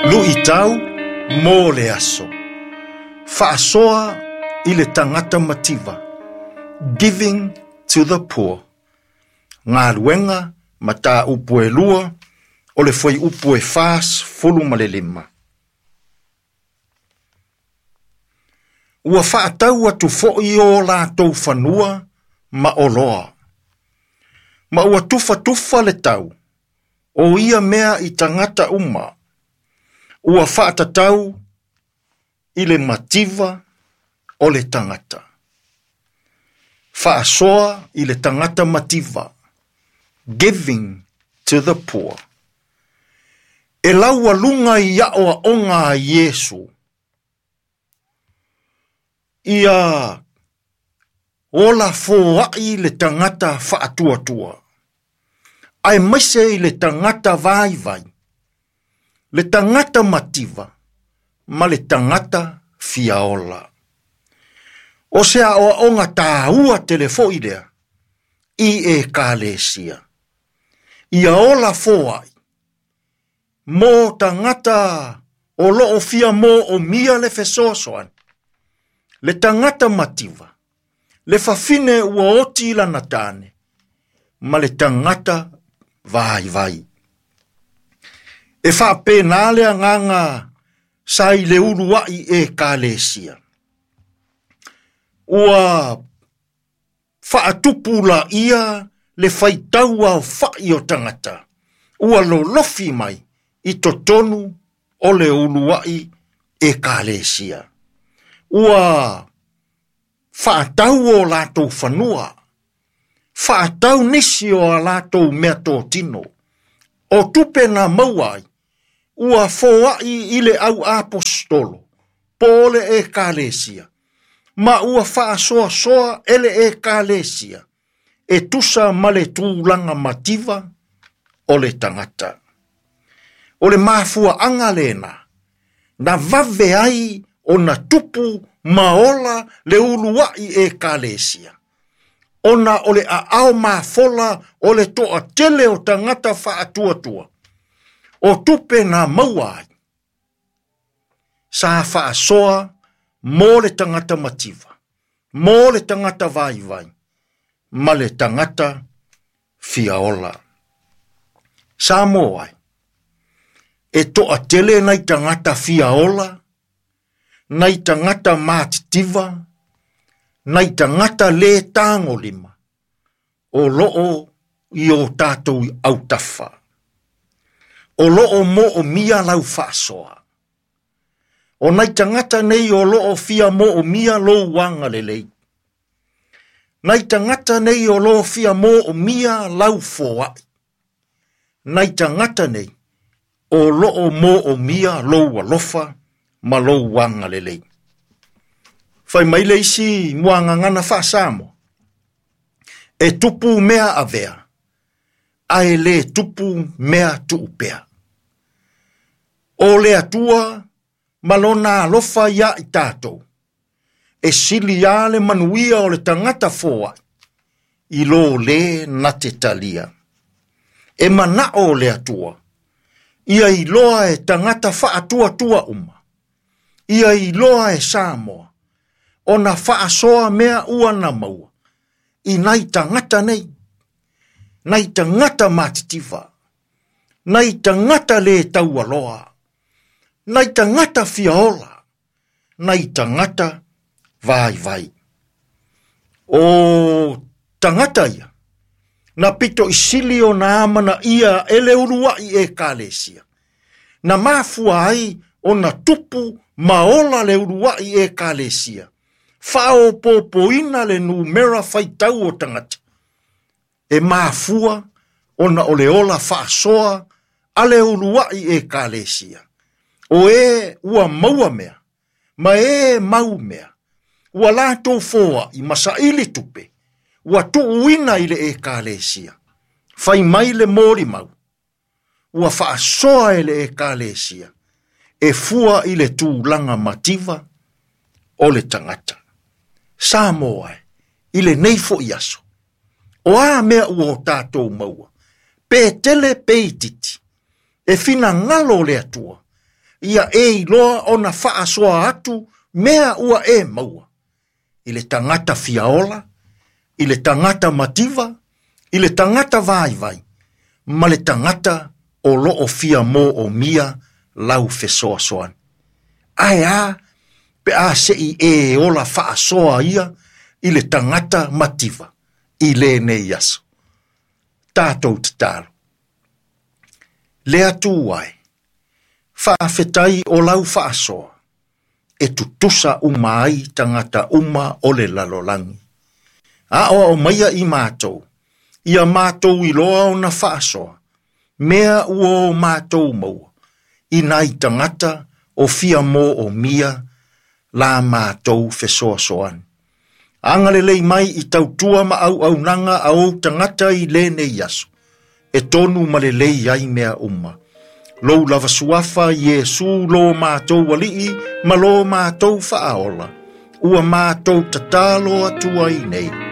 Lui tau mō le aso. Whaasoa i le tangata mativa. Giving to the poor. Ngā luenga ma tā upu e lua o le foi upu e fās fulu ma le lima. Ua whaatau atu fo'i o lātou whanua ma o loa. Ma ua tufa le tau o ia mea i tangata uma. Ua whaatatau i le mativa o le tangata. Whaasoa i le tangata mativa. Giving to the poor. E laua lunga i aoa onga a Yesu. Ia ola fōai le tangata whaatuatua. Ai maise i le tangata vai. Le tangata mativa, ma le tangata fiaola. O se aoa onga tāua telefo idea, i e kālesia. Ia ola fōai, mō tangata o loo fia mō o mia le fesosoan. Le tangata mativa, le fafine ua oti la natane, ma le tangata vai. E whape nālea nganga sai le uruai e kālesia. Ua whaatupula ia le whaitaua o whai o tangata. Ua lo lofi mai i totonu o le uruai e kālesia. Ua whaatau o lātou whanua. Whaatau nisi o lātou mea tō tino. O tupe na mauai. Ua fōai i le au apostolo. Pole e kālesia. Ma ua whaasoa ele e kālesia. E tusa ma le tūlanga mativa o le tangata. O le mafua anga lena. Na vave ai o na tupu maola le uluai e kālesia. Ona o le ao mafola o le toa tele o tangata whaatuatua. O tupe na mauai. Sa whaasoa mō le tangata mativa. Mō le tangata vai. Ma le tangata fiaola. Sa moai. E toa tele nei tangata fiaola. Nei tangata mātitiva. Nei tangata le tāngo lima. O loo i o tātou au tafa. O loo mo o mia lau whaasoa. O nei tangata nei o loo fia mo o mia lo wanga lelei. Nei tangata nei o loo fia mo o mia lau fōai. Nei tangata nei o loo mo o mia lo walofa ma lo wanga lelei. Whai mai leisi muanga ngana whaasamo. E tupu mea avea. Ai le tupu mea tuupea. O le atua malona alofa ia i tātou. E sili ia le manuia o le tangata fōa. I lo le nate talia. E mana o le atua. Ia i loa e tangata whaatua uma. Ia i loa e Samoa. O na whaasoa mea ua na maua. I nai tangata nei. Nai tangata mātitiva. Nai tangata le taualoa. Nai tangata fiaola. Nai tangata vai. O tangata ia. Na pito isili o na amana ia ele uruai e kālesia. Na mafua ai o na tupu maola le uruai e kālesia. Whao pōpoina le numera whaitau o tangata. E mafua o na oleola whaasoa ale uruai e kālesia. O e ua maua mea, ma e mau mea, ua lātou fōa i masaili tupe, ua tuuina i le e kālesia. Whai mai le mōri mau, ua whaasoa e le e kālesia, e fua i le tūlanga mativa o le tangata. Samoa i le neifo i aso. O a mea ua o tātou maua, pe tele pe titi, e fina ngalo le atua, ia e iloa ona whaasoa atu mea ua e maua. I le tangata fiaola, i le tangata mativa, i le tangata vai, ma le tangata o loo fia mo o mia lau fesoa soan. Ai a, pe a se i e ola whaasoa ia, i le tangata mativa, i le nei aso. Tātou te tālo. Lea tū ai, whaafetai o lau whaasoa, e tutusa uma ai tangata uma o le lalolangi. A o maia i mātou, ia mātou i loa o na whaasoa, mea ua o mātou maua, i nai tangata o fia mo o mia, la mātou fesoa soan. Angalelei mai i tautua ma au nanga au tangata i lene yaso, e tonu malelei ai mea umma. Lou lava suafa Yesu lo mātou walii, ma lo mātou whaaola, ua mātou tatalo atua i nei.